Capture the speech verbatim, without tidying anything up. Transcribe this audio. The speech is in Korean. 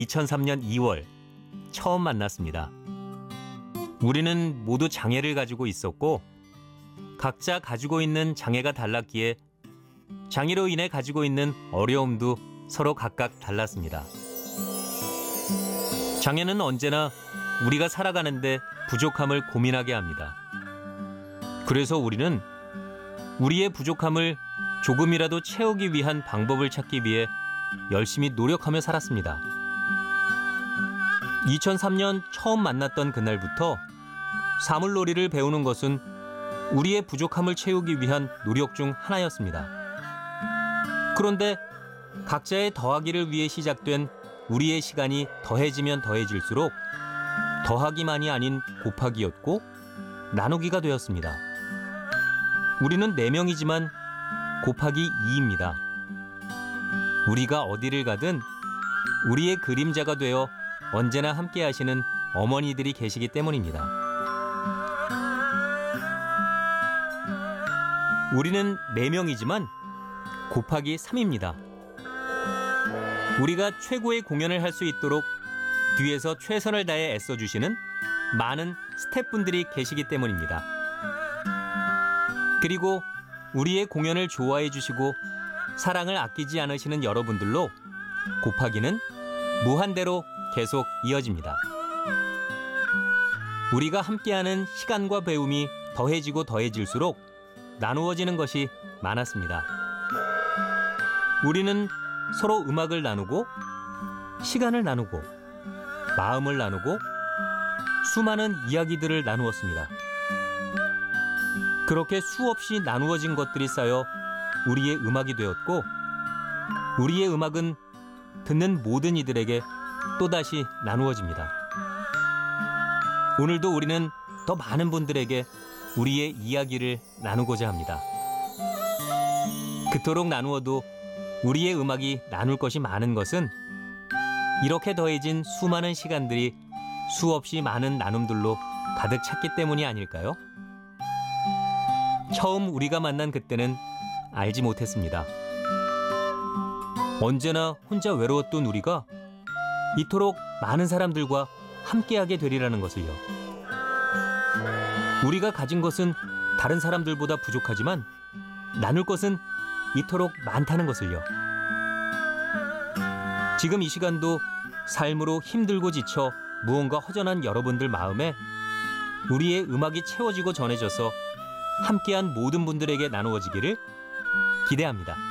이천삼 년 이월 처음 만났습니다. 우리는 모두 장애를 가지고 있었고 각자 가지고 있는 장애가 달랐기에 장애로 인해 가지고 있는 어려움도 서로 각각 달랐습니다. 장애는 언제나 우리가 살아가는데 부족함을 고민하게 합니다. 그래서 우리는 우리의 부족함을 조금이라도 채우기 위한 방법을 찾기 위해 열심히 노력하며 살았습니다. 이천삼 년 처음 만났던 그날부터 사물놀이를 배우는 것은 우리의 부족함을 채우기 위한 노력 중 하나였습니다. 그런데 각자의 더하기를 위해 시작된 우리의 시간이 더해지면 더해질수록 더하기만이 아닌 곱하기였고 나누기가 되었습니다. 우리는 네 명이지만 곱하기 이입니다. 우리가 어디를 가든 우리의 그림자가 되어 언제나 함께 하시는 어머니들이 계시기 때문입니다. 우리는 네 명이지만 곱하기 삼입니다. 우리가 최고의 공연을 할 수 있도록 뒤에서 최선을 다해 애써주시는 많은 스태프분들이 계시기 때문입니다. 그리고 우리의 공연을 좋아해 주시고 사랑을 아끼지 않으시는 여러분들로 곱하기는 무한대로 계속 이어집니다. 우리가 함께하는 시간과 배움이 더해지고 더해질수록 나누어지는 것이 많았습니다. 우리는 서로 음악을 나누고 시간을 나누고 마음을 나누고 수많은 이야기들을 나누었습니다. 그렇게 수없이 나누어진 것들이 쌓여 우리의 음악이 되었고 우리의 음악은 듣는 모든 이들에게 또다시 나누어집니다. 오늘도 우리는 더 많은 분들에게 우리의 이야기를 나누고자 합니다. 그토록 나누어도 우리의 음악이 나눌 것이 많은 것은 이렇게 더해진 수많은 시간들이 수없이 많은 나눔들로 가득 찼기 때문이 아닐까요? 처음 우리가 만난 그때는 알지 못했습니다. 언제나 혼자 외로웠던 우리가 이토록 많은 사람들과 함께하게 되리라는 것을요. 우리가 가진 것은 다른 사람들보다 부족하지만 나눌 것은 이토록 많다는 것을요. 지금 이 시간도 삶으로 힘들고 지쳐 무언가 허전한 여러분들 마음에 우리의 음악이 채워지고 전해져서 함께한 모든 분들에게 나누어지기를 기대합니다.